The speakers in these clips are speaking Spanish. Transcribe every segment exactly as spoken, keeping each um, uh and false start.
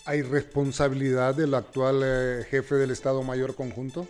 ¿Hay responsabilidad del actual eh, jefe del Estado Mayor Conjunto?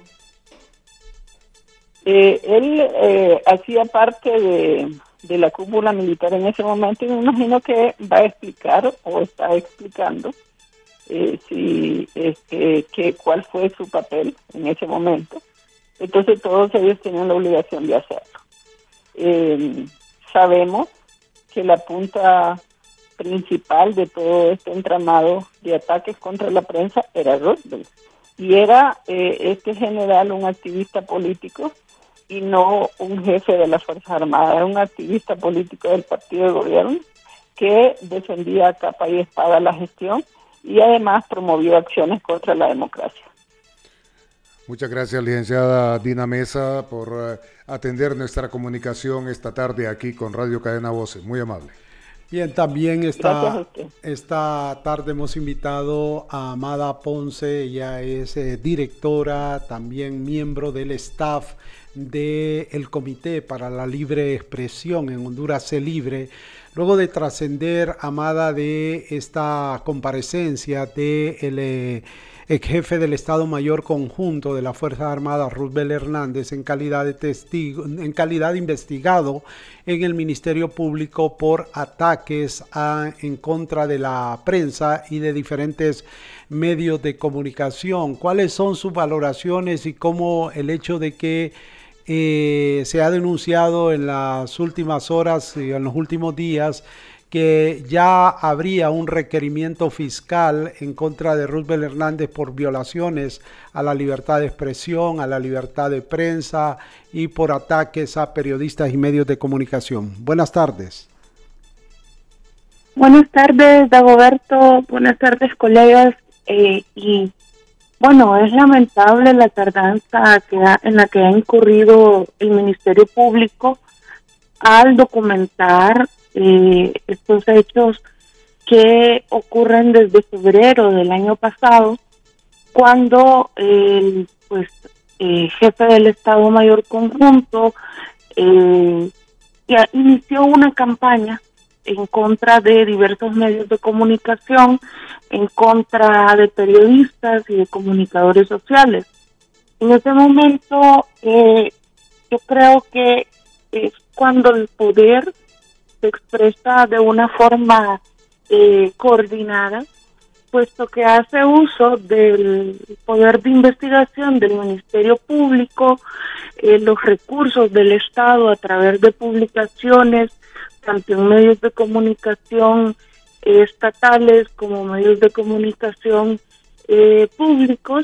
Eh, él eh, hacía parte de, de la cúpula militar en ese momento y me imagino que va a explicar o está explicando eh, si este, que cuál fue su papel en ese momento. Entonces todos ellos tienen la obligación de hacerlo. Eh, sabemos que la punta principal de todo este entramado de ataques contra la prensa era Roosevelt. Y era eh, este general un activista político y no un jefe de las Fuerzas Armadas, era un activista político del partido de gobierno que defendía a capa y espada la gestión y además promovió acciones contra la democracia. Muchas gracias, licenciada Dina Mesa, por uh, atender nuestra comunicación esta tarde aquí con Radio Cadena Voces. Muy amable. Bien, también esta, esta tarde hemos invitado a Amada Ponce. Ella es eh, directora, también miembro del staff del Comité para la Libre Expresión en Honduras Se Libre. Luego de trascender, Amada, de esta comparecencia del eh, ex jefe del Estado Mayor Conjunto de las Fuerzas Armadas, Roosevelt Hernández, en calidad de testigo, en calidad de investigado en el Ministerio Público por ataques a, en contra de la prensa y de diferentes medios de comunicación. ¿Cuáles son sus valoraciones y cómo el hecho de que eh, se ha denunciado en las últimas horas y en los últimos días que ya habría un requerimiento fiscal en contra de Roosevelt Hernández por violaciones a la libertad de expresión, a la libertad de prensa y por ataques a periodistas y medios de comunicación? Buenas tardes. Buenas tardes, Dagoberto. Buenas tardes, colegas. Eh, y bueno, es lamentable la tardanza que ha, en la que ha incurrido el Ministerio Público al documentar Eh, estos hechos que ocurren desde febrero del año pasado, cuando el pues eh, jefe del Estado Mayor Conjunto eh, ya inició una campaña en contra de diversos medios de comunicación, en contra de periodistas y de comunicadores sociales. En ese momento, eh, yo creo que es cuando el poder se expresa de una forma eh, coordinada, puesto que hace uso del poder de investigación del Ministerio Público, eh, los recursos del Estado a través de publicaciones, tanto en medios de comunicación eh, estatales como medios de comunicación eh, públicos,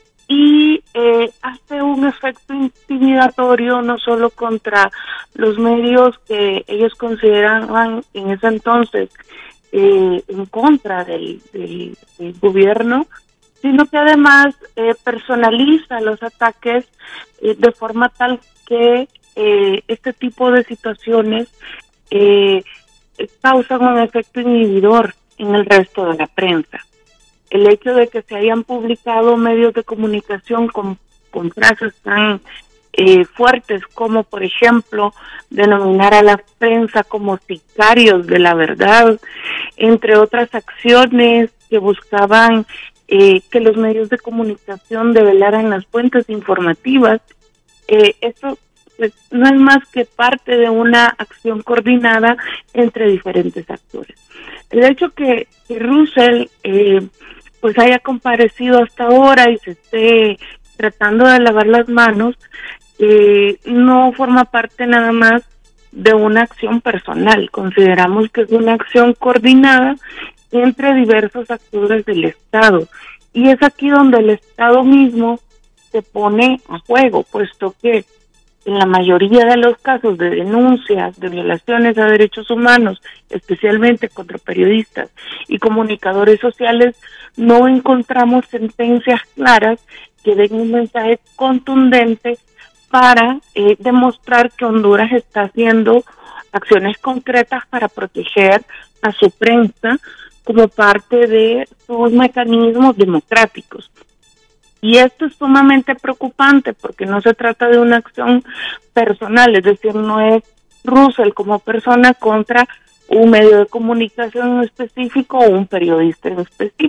y eh, hace un efecto intimidatorio no solo contra los medios que ellos consideraban en ese entonces eh, en contra del, del, del gobierno, sino que además eh, personaliza los ataques eh, de forma tal que eh, este tipo de situaciones eh, causan un efecto inhibidor en el resto de la prensa. El hecho de que se hayan publicado medios de comunicación con, con frases tan eh, fuertes como, por ejemplo, denominar a la prensa como sicarios de la verdad, entre otras acciones que buscaban eh, que los medios de comunicación develaran las fuentes informativas, eh, esto pues, no es más que parte de una acción coordinada entre diferentes actores. El hecho que, que Russell eh, pues haya comparecido hasta ahora y se esté tratando de lavar las manos, eh, no forma parte nada más de una acción personal. Consideramos que es una acción coordinada entre diversos actores del Estado. Y es aquí donde el Estado mismo se pone a juego, puesto que en la mayoría de los casos de denuncias de violaciones a derechos humanos, especialmente contra periodistas y comunicadores sociales, no encontramos sentencias claras que den un mensaje contundente para eh, demostrar que Honduras está haciendo acciones concretas para proteger a su prensa como parte de sus mecanismos democráticos. Y esto es sumamente preocupante porque no se trata de una acción personal, es decir, no es Russell como persona contra un medio de comunicación en específico o un periodista en específico.